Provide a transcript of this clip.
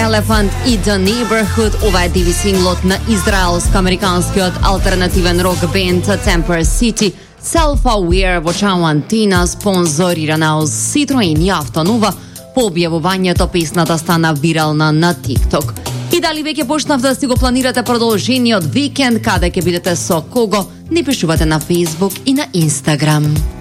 Elephant i The Neighborhood. Ова е диви синглот на израелско-американскиот алтернативен рок бенд Temper City. Self-Aware во Чауантина спонзорирана од Citroen и Автонова. По објавувањето песната стана вирална на TikTok. И дали веќе почнавте да си го планирате продолжениот викенд, каде ќе бидете со кого, ни пишувате на Facebook и на Instagram.